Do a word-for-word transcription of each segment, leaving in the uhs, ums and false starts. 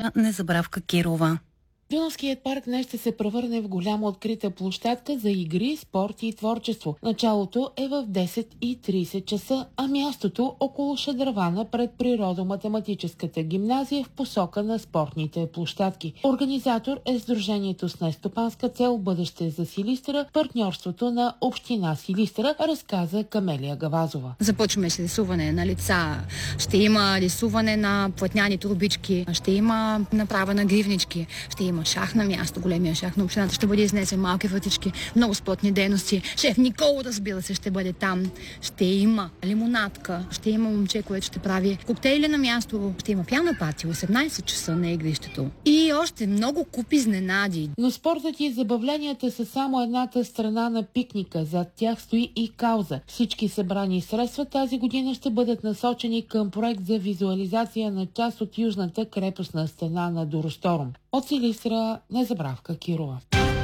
министър Незабравка Кирова. Дунавският парк днес ще се превърне в голяма открита площадка за игри, спорт и творчество. Началото е в десет и трийсет часа, а мястото около шадравана пред Природо-математическата гимназия в посока на спортните площадки. Организатор е Сдружението с нестопанска цел Бъдеще за Силистра, партньорството на община Силистра, разказа Камелия Гавазова. Започваме с рисуване на лица, ще има рисуване на платняни турбички, ще има направа на гривнички, ще има шах на място, големия шах на общината ще бъде изнесен, малки вратички, много спортни дейности. Шеф Никола, разбира се, ще бъде там. Ще има лимонадка, ще има момче, което ще прави коктейли на място, ще има пиано пати, осемнайсет часа на игрището. И още много куп изненади. Но спортът и забавленията са само едната страна на пикника. Зад тях стои и кауза. Всички събрани средства тази година ще бъдат насочени към проект за визуализация на част от южната крепостна стена на Доросторум. От Силистра Незабравка Кирова.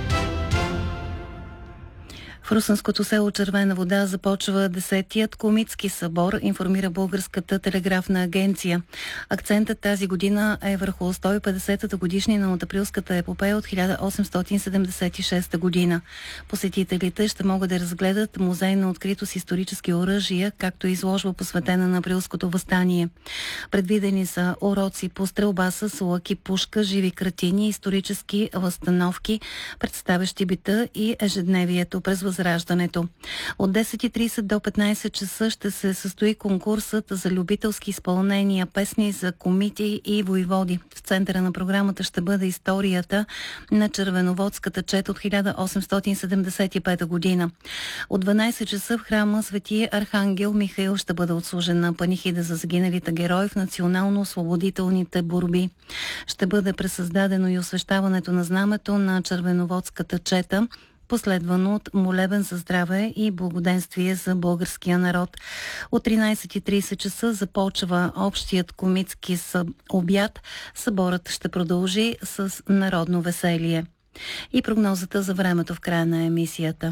В русенското село Червена вода започва десетият комитски събор, информира Българската телеграфна агенция. Акцентът тази година е върху сто и петдесетата годишнина от априлската епопея от хиляда осемстотин седемдесет и шеста година. Посетителите ще могат да разгледат музей на открито с исторически оръжия, както и изложба посветена на априлското въстание. Предвидени са уроци по стрелба с лък и пушка, живи картини, исторически възстановки, представящи бита и ежедневието през Възраждането. От десет и трийсет до петнайсет часа ще се състои конкурсът за любителски изпълнения, песни за комити и войводи. В центъра на програмата ще бъде историята на червеноводската чета от хиляда осемстотин седемдесет и пета година. От дванайсет часа в храма Свети Архангел Михаил ще бъде отслужена панихида за загиналите герои в национално-освободителните борби. Ще бъде пресъздадено и освещаването на знамето на червеноводската чета, последвано от молебен за здраве и благоденствие за българския народ. От тринайсет и трийсет часа започва общият комитски обяд. Съборът ще продължи с народно веселие. И прогнозата за времето в края на емисията.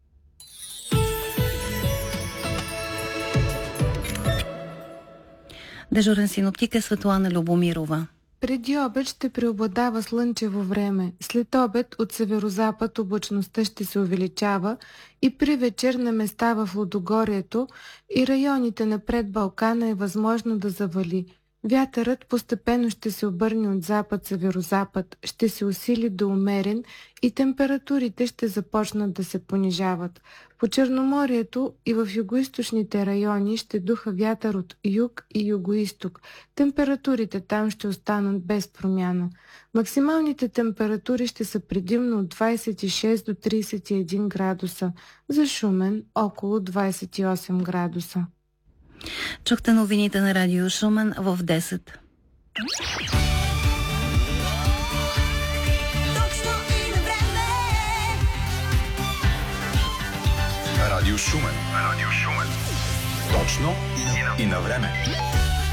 Дежурен синоптик е Светлана Любомирова. Преди обед ще преобладава слънчево време. След обед от северозапад облачността ще се увеличава и при вечер на места в Лудогорието и районите на пред Балкана е възможно да завали. Вятърът постепенно ще се обърне от запад-северозапад, ще се усили до умерен и температурите ще започнат да се понижават. По Черноморието и в югоизточните райони ще духа вятър от юг и югоизток. Температурите там ще останат без промяна. Максималните температури ще са предимно от двайсет и шест до трийсет и един градуса, за Шумен около двайсет и осем градуса. Чухте новините на Радио Шумен в десет. Радио Шумен. Радио Шумен. Точно и на време.